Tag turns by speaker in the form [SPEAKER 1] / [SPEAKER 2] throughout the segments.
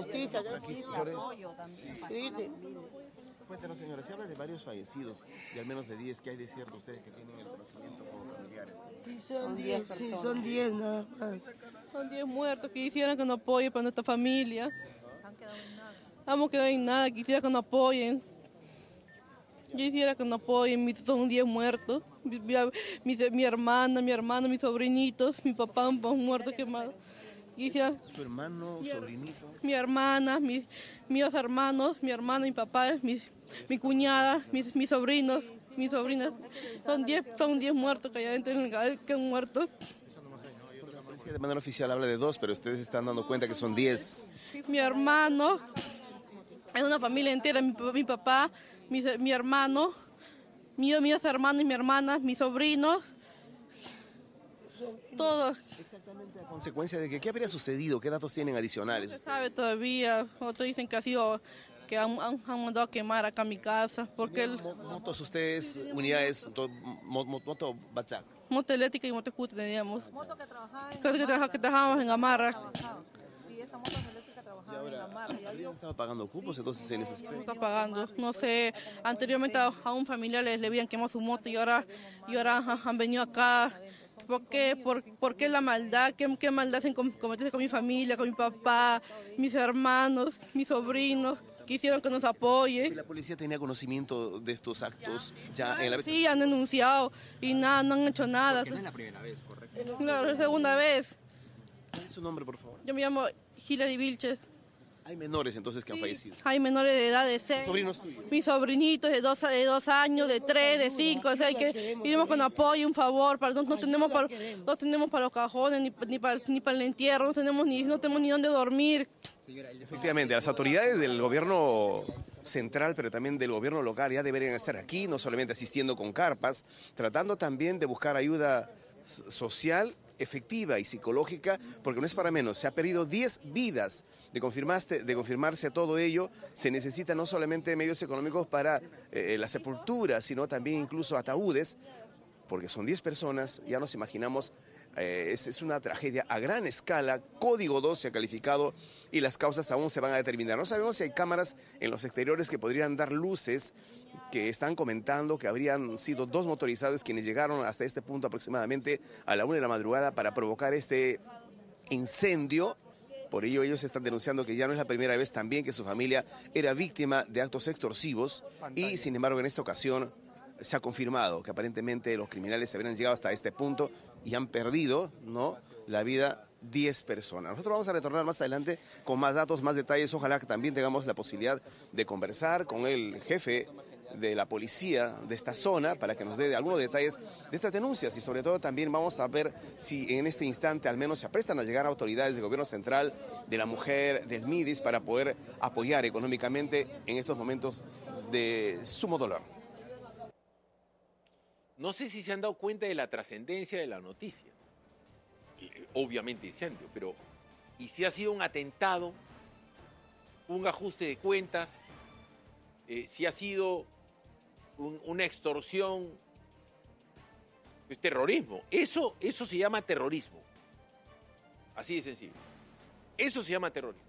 [SPEAKER 1] Cuéntanos, señora, se habla de varios fallecidos, de al menos de 10, ¿qué hay de cierto ustedes que tienen el conocimiento como familiares?
[SPEAKER 2] Sí, son 10 nada más.
[SPEAKER 3] Son 10 muertos, quisiera que nos apoyen para nuestra familia. Hemos quedado en nada, quisiera que nos apoyen. Yo quisiera que nos apoyen, son 10 muertos. Mi hermana, mi hermano, mis sobrinitos, mi papá, un muerto quemado. Quisiera,
[SPEAKER 1] ¿Su hermano, sobrinito?
[SPEAKER 3] Mi hermana, mis hermanos, mi hermana, mi papá, mi cuñada, mis sobrinos, mis sobrinas. Son 10 muertos que hay adentro en el gal, que han muerto.
[SPEAKER 1] La policía de manera oficial habla de 2, pero ustedes están dando cuenta que son 10.
[SPEAKER 3] Mi hermano, es una familia entera, mi papá, mi hermano, mis hermanos y mi hermana, mis sobrinos, todos.
[SPEAKER 1] Exactamente a consecuencia de que, ¿qué habría sucedido? ¿Qué datos tienen adicionales?
[SPEAKER 3] No se sabe todavía, otros dicen que han mandado a quemar acá mi casa, porque
[SPEAKER 1] ¿Motos ustedes, unidades, moto Bachac?
[SPEAKER 3] moto eléctrica y moto scooter teníamos.
[SPEAKER 4] Moto que trabajaba en
[SPEAKER 3] Que trabajábamos en Gamarra.
[SPEAKER 4] Sí, esa moto eléctrica trabajaba en Gamarra.
[SPEAKER 1] ¿Habrían estado pagando cupos entonces en ese aspecto?
[SPEAKER 3] Está pagando, no sé, anteriormente a un familiar le habían quemado su moto y ahora han venido acá. ¿Por qué? ¿Por qué la maldad? ¿Qué maldad hacen cometerse con mi familia, con mi papá, mis hermanos, mis sobrinos? Quisieron que nos apoye.
[SPEAKER 1] ¿Y la policía tenía conocimiento de estos actos ya en la vez?
[SPEAKER 3] Sí, han denunciado y nada, no han hecho nada.
[SPEAKER 5] Porque no es la primera vez, ¿correcto?
[SPEAKER 3] Claro, es la segunda vez.
[SPEAKER 1] ¿Cuál es su nombre, por favor?
[SPEAKER 3] Yo me llamo Hilary Vilches.
[SPEAKER 1] Hay menores entonces que han fallecido.
[SPEAKER 3] Hay menores de edad de 6.
[SPEAKER 1] ¿Sobrinos tuyos?
[SPEAKER 3] Mis sobrinitos de 2 años, de 3, de 5, o sea, que iremos con apoyo, un favor, no tenemos para los cajones, ni para el entierro, no tenemos ni dónde dormir.
[SPEAKER 1] Efectivamente, las autoridades del gobierno central, pero también del gobierno local, ya deberían estar aquí, no solamente asistiendo con carpas, tratando también de buscar ayuda social, efectiva y psicológica, porque no es para menos, se ha perdido 10 vidas. De confirmarse todo ello, se necesita no solamente medios económicos para la sepultura, sino también incluso ataúdes, porque son 10 personas, ya nos imaginamos, es una tragedia a gran escala, código 2 se ha calificado y las causas aún se van a determinar. No sabemos si hay cámaras en los exteriores que podrían dar luces, que están comentando que habrían sido 2 motorizados quienes llegaron hasta este punto aproximadamente a la 1 de la madrugada para provocar este incendio. Por ello ellos están denunciando que ya no es la primera vez también que su familia era víctima de actos extorsivos y sin embargo en esta ocasión se ha confirmado que aparentemente los criminales se habrían llegado hasta este punto y han perdido, ¿no?, la vida 10 personas. Nosotros vamos a retornar más adelante con más datos, más detalles. Ojalá que también tengamos la posibilidad de conversar con el jefe de la policía de esta zona para que nos dé algunos detalles de estas denuncias y sobre todo también vamos a ver si en este instante al menos se aprestan a llegar autoridades del gobierno central, de la mujer, del MIDIS para poder apoyar económicamente en estos momentos de sumo dolor.
[SPEAKER 6] No sé si se han dado cuenta de la trascendencia de la noticia. Obviamente incendio, pero ¿y si ha sido un atentado, un ajuste de cuentas, si ha sido una extorsión? Es terrorismo. Eso se llama terrorismo. Así de sencillo. Eso se llama terrorismo.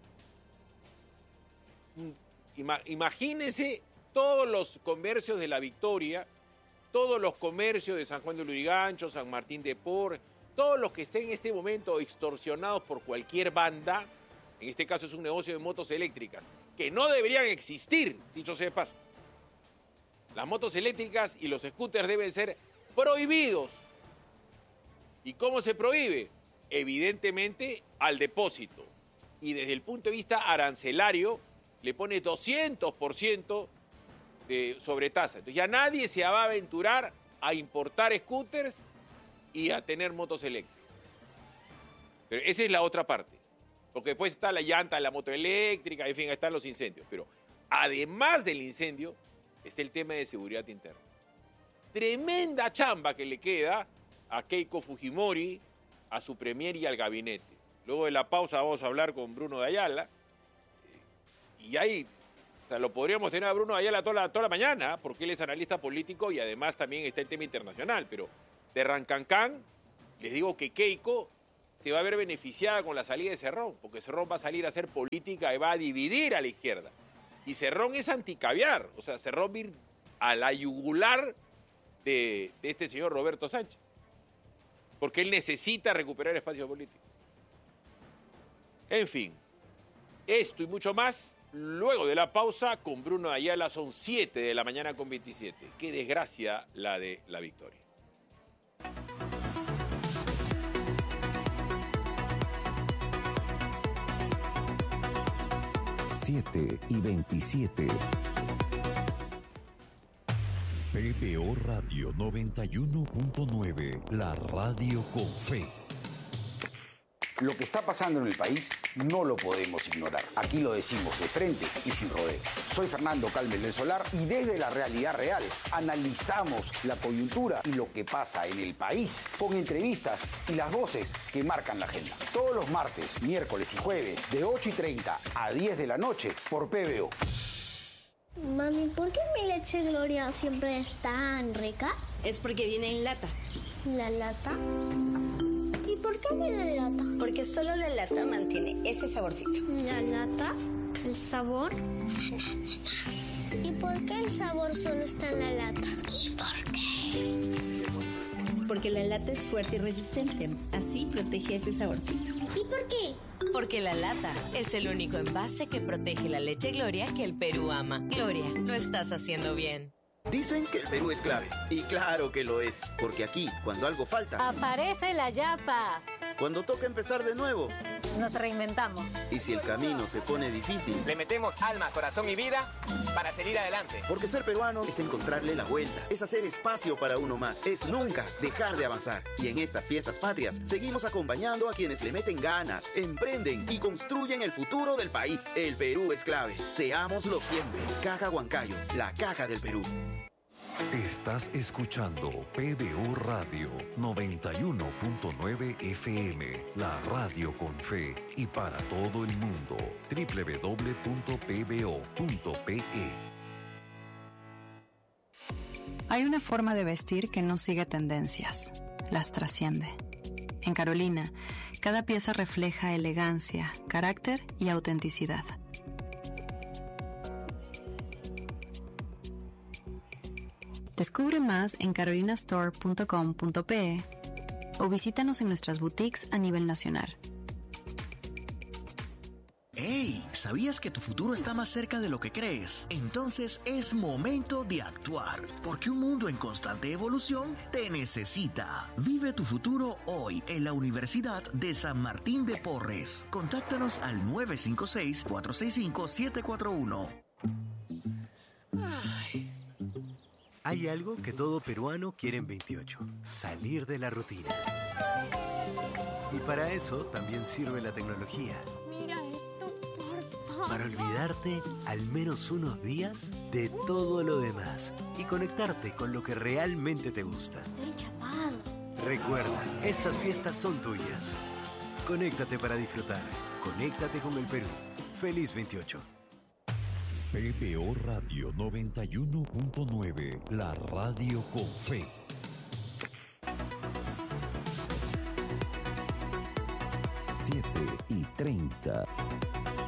[SPEAKER 6] Imagínense todos los comercios de La Victoria, todos los comercios de San Juan de Lurigancho, San Martín de Porres, todos los que estén en este momento extorsionados por cualquier banda, en este caso es un negocio de motos eléctricas, que no deberían existir, dicho sea de paso. Las motos eléctricas y los scooters deben ser prohibidos. ¿Y cómo se prohíbe? Evidentemente al depósito. Y desde el punto de vista arancelario, le pone 200% de sobretasa. Entonces ya nadie se va a aventurar a importar scooters y a tener motos eléctricas. Pero esa es la otra parte. Porque después está la llanta de la moto eléctrica, en fin, están los incendios. Pero además del incendio, está el tema de seguridad interna. Tremenda chamba que le queda a Keiko Fujimori, a su premier y al gabinete. Luego de la pausa vamos a hablar con Bruno de Ayala. Y ahí, o sea, lo podríamos tener a Bruno de Ayala toda la mañana, porque él es analista político y además también está el tema internacional. Pero de Rancancán, les digo que Keiko se va a ver beneficiada con la salida de Cerrón, porque Cerrón va a salir a hacer política y va a dividir a la izquierda. Y Cerrón es anticaviar, o sea, Cerrón va a ir a la yugular de este señor Roberto Sánchez, porque él necesita recuperar espacio político. En fin, esto y mucho más, luego de la pausa con Bruno Ayala, son 7 de la mañana con 27. Qué desgracia la de La Victoria.
[SPEAKER 5] 7:27. PBO Radio 91.9, la radio con fe.
[SPEAKER 7] Lo que está pasando en el país no lo podemos ignorar. Aquí lo decimos de frente y sin rodeo. Soy Fernando Calmes del Solar y desde la realidad real analizamos la coyuntura y lo que pasa en el país con entrevistas y las voces que marcan la agenda. Todos los martes, miércoles y jueves de 8:30 a 10 de la noche por PBO.
[SPEAKER 8] Mami, ¿por qué mi leche Gloria siempre es tan rica?
[SPEAKER 9] Es porque viene en lata.
[SPEAKER 8] ¿La lata? ¿Y por qué viene en lata?
[SPEAKER 9] Porque solo la lata mantiene ese saborcito.
[SPEAKER 8] ¿La lata? ¿El sabor? ¿Y por qué el sabor solo está en la lata? ¿Y por qué?
[SPEAKER 9] Porque la lata es fuerte y resistente. Así protege ese saborcito.
[SPEAKER 8] ¿Y por qué?
[SPEAKER 10] Porque la lata es el único envase que protege la leche Gloria que el Perú ama. Gloria, lo estás haciendo bien.
[SPEAKER 11] Dicen que el Perú es clave. Y claro que lo es. Porque aquí, cuando algo falta,
[SPEAKER 12] aparece la yapa.
[SPEAKER 11] Cuando toca empezar de nuevo,
[SPEAKER 12] nos reinventamos.
[SPEAKER 11] Y si el camino se pone difícil,
[SPEAKER 13] le metemos alma, corazón y vida para seguir adelante.
[SPEAKER 11] Porque ser peruano es encontrarle la vuelta, es hacer espacio para uno más, es nunca dejar de avanzar. Y en estas fiestas patrias seguimos acompañando a quienes le meten ganas, emprenden y construyen el futuro del país. El Perú es clave. Seámoslo siempre. Caja Huancayo, la caja del Perú.
[SPEAKER 5] Estás escuchando PBO Radio 91.9 FM, la radio con fe y para todo el mundo. www.pbo.pe.
[SPEAKER 14] Hay una forma de vestir que no sigue tendencias, las trasciende. En Carolina, cada pieza refleja elegancia, carácter y autenticidad. Descubre más en carolinastore.com.pe o visítanos en nuestras boutiques a nivel nacional.
[SPEAKER 15] ¡Hey! ¿Sabías que tu futuro está más cerca de lo que crees? Entonces es momento de actuar, porque un mundo en constante evolución te necesita. Vive tu futuro hoy en la Universidad de San Martín de Porres. Contáctanos al 956-465-741.
[SPEAKER 16] Hay algo que todo peruano quiere en 28, salir de la rutina. Y para eso también sirve la tecnología.
[SPEAKER 12] Mira esto, por favor.
[SPEAKER 16] Para olvidarte al menos unos días de todo lo demás y conectarte con lo que realmente te gusta.
[SPEAKER 8] Estoy chapado.
[SPEAKER 16] Recuerda, estas fiestas son tuyas. Conéctate para disfrutar. Conéctate con el Perú. Feliz 28.
[SPEAKER 5] PBO Radio 91.9, la radio con fe. 7:30.